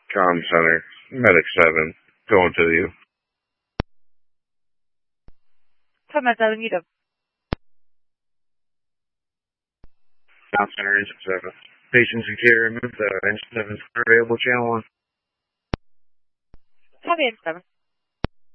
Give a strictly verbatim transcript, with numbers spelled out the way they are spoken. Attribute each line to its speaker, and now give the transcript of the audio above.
Speaker 1: Comm Center, Medic seven, going to you.
Speaker 2: Comm seven, you do.
Speaker 1: Comm Center, Engine seven. Patient secure, move the Engine seven, available channel one.
Speaker 2: Copy, Engine seven.